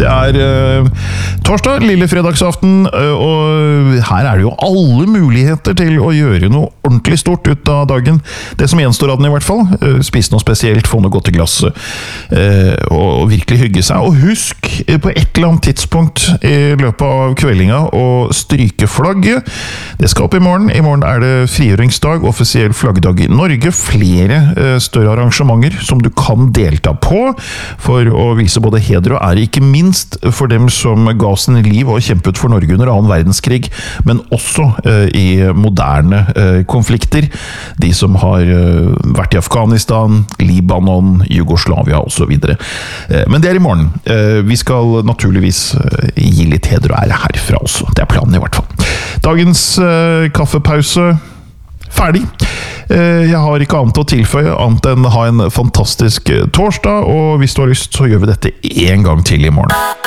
Det torsdag, lille fredagsaften, og her det jo alle muligheter til å gjøre noe ordentlig stort ut av dagen. Det som gjenstår av den i hvert fall. Spise noe spesielt, få noe godt i glasset, og virkelig hygge seg. Og husk på et eller annet tidspunkt i løpet av kveldinga å stryke flagget. Det skal opp i morgen. I morgen det frigjøringsdag, offisiell flaggdag i Norge. Flere større arrangementer som du kan delta på for å vise både heder og ære, ikke minst for dem som ga sine liv og kjempet for Norge under 2. verdenskrig, men også i moderne konflikter. De som har vært i Afghanistan, Libanon, Jugoslavia og så videre. Men det i morgen. Vi skal naturligvis gi litt heder og ære herfra også. Det planen i hvert fall. Dagens kaffepause ferdig. Jeg har ikke annet å tilføye, annet enn ha en fantastisk torsdag, og hvis du har lyst, så gjør vi dette en gang til i morgen.